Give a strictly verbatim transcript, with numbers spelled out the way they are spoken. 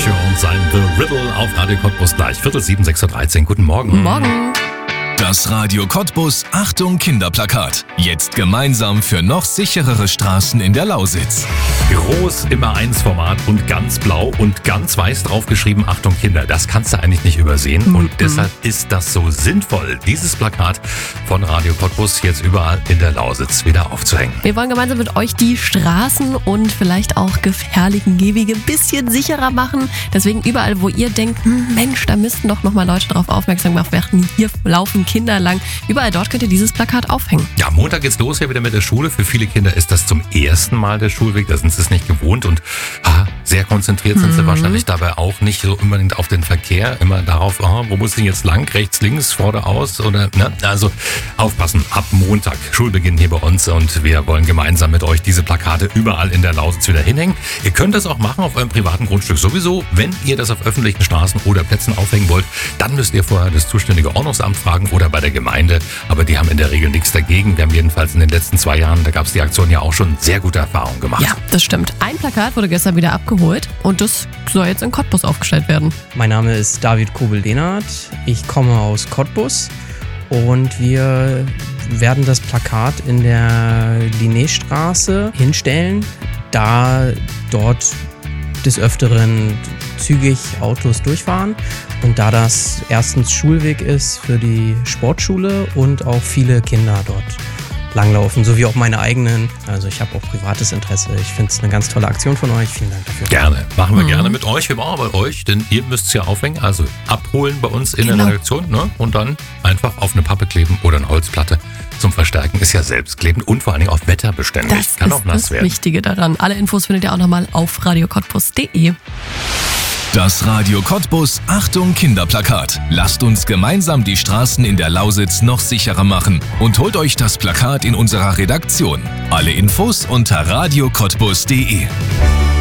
Archer und sein The Riddle auf Radio Cottbus gleich. Viertel sieben, sechs Uhr dreizehn. Guten Morgen. Guten Morgen. Das Radio Cottbus Achtung Kinderplakat. Jetzt gemeinsam für noch sicherere Straßen in der Lausitz. Groß, immer eins Format und ganz blau und ganz weiß draufgeschrieben, Achtung Kinder. Das kannst du eigentlich nicht übersehen mhm. und deshalb ist das so sinnvoll, dieses Plakat von Radio Cottbus jetzt überall in der Lausitz wieder aufzuhängen. Wir wollen gemeinsam mit euch die Straßen und vielleicht auch gefährlichen Gehwege ein bisschen sicherer machen. Deswegen überall, wo ihr denkt, hm, Mensch, da müssten doch nochmal Leute drauf aufmerksam gemacht werden. Hier laufen Kinder lang. Überall dort könnt ihr dieses Plakat aufhängen. Ja, Montag geht's los hier wieder mit der Schule. Für viele Kinder ist das zum ersten Mal der Schulweg. Da sind sie es nicht gewohnt und ah, sehr konzentriert sind mhm. sie wahrscheinlich dabei auch nicht so unbedingt auf den Verkehr. Immer darauf, ah, wo muss ich jetzt lang? Rechts, links, vorder-aus oder, ne? Also aufpassen. Ab Montag Schulbeginn hier bei uns und wir wollen gemeinsam mit euch diese Plakate überall in der Lausitz wieder hinhängen. Ihr könnt das auch machen auf eurem privaten Grundstück sowieso. Wenn ihr das auf öffentlichen Straßen oder Plätzen aufhängen wollt, dann müsst ihr vorher das zuständige Ordnungsamt fragen oder bei der Gemeinde. Aber die haben in der Regel nichts dagegen. Wir haben jedenfalls in den letzten zwei Jahren, da gab es die Aktion ja auch schon sehr gute Erfahrungen gemacht. Ja, das stimmt. Ein Plakat wurde gestern wieder abgeholt und das soll jetzt in Cottbus aufgestellt werden. Mein Name ist David Kobel-Dehnert. Ich komme aus Cottbus und wir werden das Plakat in der Linnéstraße hinstellen, da dort des Öfteren zügig Autos durchfahren und da das erstens Schulweg ist für die Sportschule und auch viele Kinder dort langlaufen, sowie auch meine eigenen. Also ich habe auch privates Interesse. Ich finde es eine ganz tolle Aktion von euch. Vielen Dank dafür. Gerne. Machen wir Mhm. gerne mit euch. Wir brauchen bei euch, denn ihr müsst es ja aufhängen. Also abholen bei uns in Genau. der Redaktion, ne? Und dann einfach auf eine Pappe kleben oder eine Holzplatte zum Verstärken. Ist ja selbstklebend und vor allen Dingen auch wetterbeständig. Das Kann ist auch nass das werden. Wichtige daran. Alle Infos findet ihr auch nochmal auf radio cottbus punkt de. Das Radio Cottbus Achtung Kinderplakat. Lasst uns gemeinsam die Straßen in der Lausitz noch sicherer machen und holt euch das Plakat in unserer Redaktion. Alle Infos unter radio cottbus punkt de.